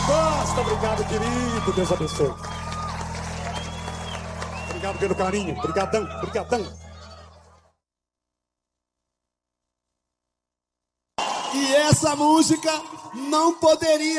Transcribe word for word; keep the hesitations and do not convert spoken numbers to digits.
Costa, obrigado, querido. Deus abençoe. Obrigado pelo carinho. Obrigadão, obrigadão. E essa música não poderia